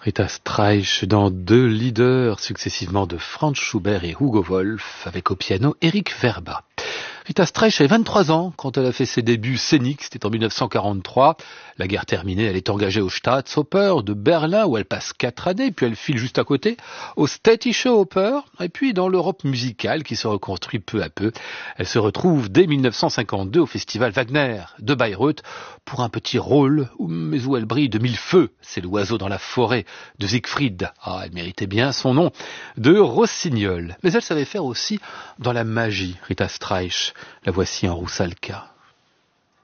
Rita Streich dans deux leaders successivement de Franz Schubert et Hugo Wolf, avec au piano Eric Verba. Rita Streich avait 23 ans quand elle a fait ses débuts scéniques, c'était en 1943. La guerre terminée, elle est engagée au Staatsoper de Berlin où elle passe 4 années, puis elle file juste à côté au Städtische Oper, et puis dans l'Europe musicale qui se reconstruit peu à peu. Elle se retrouve dès 1952 au Festival Wagner de Bayreuth pour un petit rôle, mais où elle brille de mille feux. C'est l'oiseau dans la forêt de Siegfried. Ah, elle méritait bien son nom de Rossignol. Mais elle savait faire aussi dans la magie, Rita Streich. La voici en Roussalka.